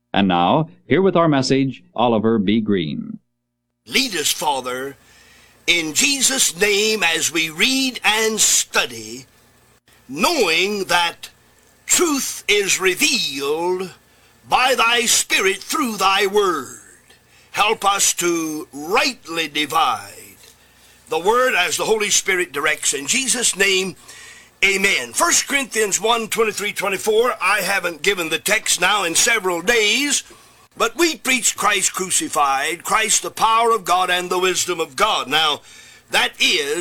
And now, here with our message, Oliver B. Green. Lead us, Father, in Jesus' name as we read and study, knowing that truth is revealed by thy Spirit through thy word. Help us to rightly divide the word as the Holy Spirit directs. In Jesus' name, amen. 1 Corinthians 1:23-24, I haven't given the text now in several days, but we preach Christ crucified, Christ the power of God and the wisdom of God. Now, that is